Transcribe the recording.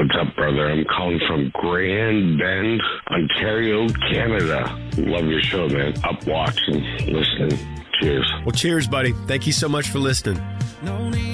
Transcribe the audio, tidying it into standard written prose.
What's up, brother? I'm calling from Grand Bend, Ontario, Canada. Love your show, man. Up watching, listening. Cheers. Well, cheers, buddy. Thank you so much for listening. No need